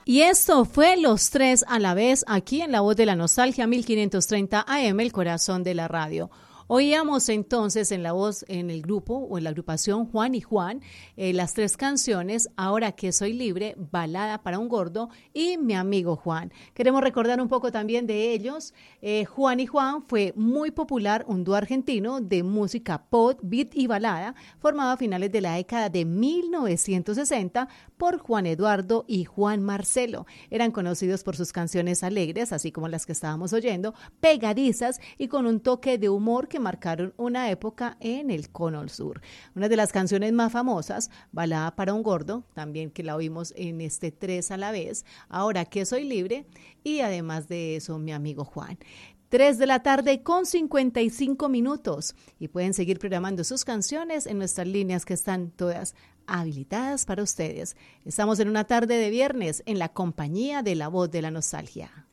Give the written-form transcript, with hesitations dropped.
Y esto fue Los Tres a la Vez, aquí en La Voz de la Nostalgia, 1530 AM, el corazón de la radio. Oíamos entonces en la voz, en el grupo o en la agrupación Juan y Juan, las tres canciones, Ahora que soy libre, Balada para un gordo y Mi amigo Juan. Queremos recordar un poco también de ellos. Juan y Juan fue muy popular, un dúo argentino de música pop, beat y balada, formado a finales de la década de 1960 por Juan Eduardo y Juan Marcelo. Eran conocidos por sus canciones alegres, así como las que estábamos oyendo, pegadizas y con un toque de humor que marcaron una época en el Cono Sur. Una de las canciones más famosas, Balada para un gordo, también que la oímos en este Tres a la Vez, Ahora que soy libre, y además de eso, Mi amigo Juan. 3 de la tarde con 55 minutos y pueden seguir programando sus canciones en nuestras líneas que están todas habilitadas para ustedes. Estamos en una tarde de viernes en la compañía de La Voz de la Nostalgia.